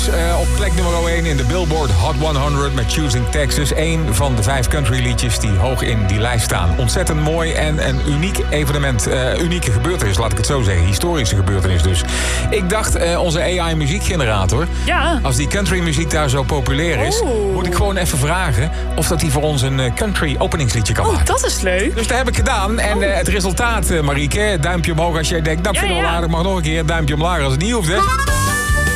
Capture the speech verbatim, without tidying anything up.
Texas uh, op plek nummer één in de Billboard Hot honderd met Choosing Texas. Eén van de vijf country liedjes die hoog in die lijst staan. Ontzettend mooi en een uniek evenement. Uh, unieke gebeurtenis, laat ik het zo zeggen. Historische gebeurtenis dus. Ik dacht, uh, onze A I muziekgenerator... Ja. Als die country muziek daar zo populair is... Oeh. moet ik gewoon even vragen of dat hij voor ons een country openingsliedje kan Oh, maken. dat is leuk. Dus dat heb ik gedaan. En uh, het resultaat, uh, Marieke, duimpje omhoog als jij denkt... dat Ja, vind ik wel ja. aardig, mag nog een keer. Duimpje omlaag als het niet hoeft, hè.